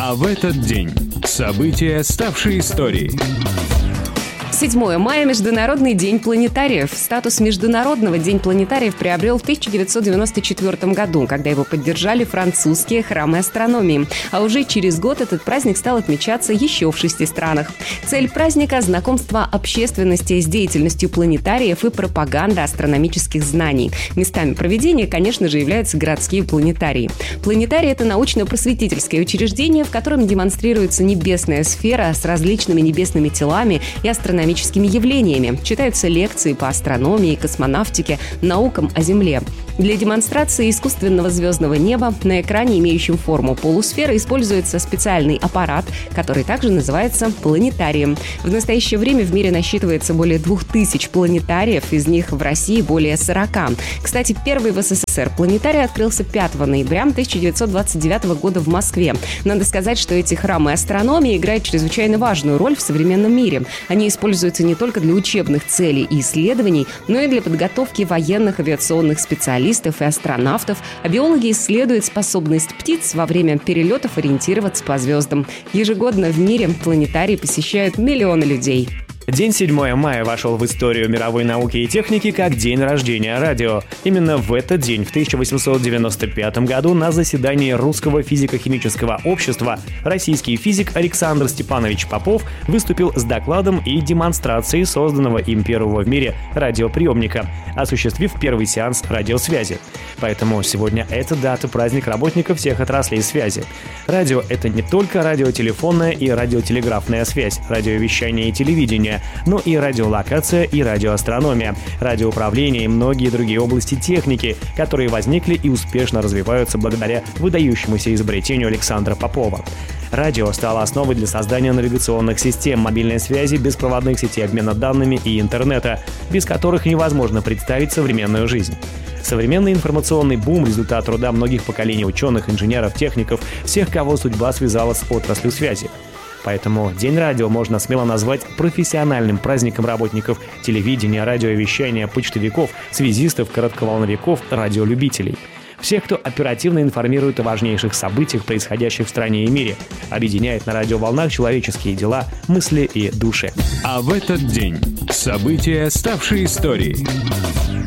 А в этот день события, ставшие историей. 7 мая – Международный день планетариев. Статус Международного день планетариев приобрел в 1994 году, когда его поддержали французские храмы астрономии. А уже через год этот праздник стал отмечаться еще в 6 странах. Цель праздника – знакомство общественности с деятельностью планетариев и пропаганда астрономических знаний. Местами проведения, конечно же, являются городские планетарии. Планетарий – это научно-просветительское учреждение, в котором демонстрируется небесная сфера с различными небесными телами и астрономическими явлениями. Читаются лекции по астрономии, космонавтике, наукам о Земле. Для демонстрации искусственного звездного неба на экране, имеющем форму полусферы, используется специальный аппарат, который также называется планетарием. В настоящее время в мире насчитывается более 2000 планетариев, из них в России более 40. Кстати, первый в СССР планетарий открылся 5 ноября 1929 года в Москве. Надо сказать, что эти храмы астрономии играют чрезвычайно важную роль в современном мире. Они используются не только для учебных целей и исследований, но и для подготовки военных авиационных специалистов и астронавтов, а биологи исследуют способность птиц во время перелетов ориентироваться по звездам. Ежегодно в мире планетарии посещают миллионы людей. День 7 мая вошел в историю мировой науки и техники как день рождения радио. Именно в этот день, в 1895 году, на заседании Русского физико-химического общества российский физик Александр Степанович Попов выступил с докладом и демонстрацией созданного им первого в мире радиоприемника, осуществив первый сеанс радиосвязи. Поэтому сегодня эта дата – праздник работников всех отраслей связи. Радио – это не только радиотелефонная и радиотелеграфная связь, радиовещание и телевидение, но и радиолокация и радиоастрономия, радиоуправление и многие другие области техники, которые возникли и успешно развиваются благодаря выдающемуся изобретению Александра Попова. Радио стало основой для создания навигационных систем, мобильной связи, беспроводных сетей обмена данными и интернета, без которых невозможно представить современную жизнь. Современный информационный бум – результат труда многих поколений ученых, инженеров, техников, всех, кого судьба связала с отраслью связи. Поэтому День радио можно смело назвать профессиональным праздником работников телевидения, радиовещания, почтовиков, связистов, коротковолновиков, радиолюбителей. Всех, кто оперативно информирует о важнейших событиях, происходящих в стране и мире, объединяет на радиоволнах человеческие дела, мысли и души. А в этот день события, ставшие историей.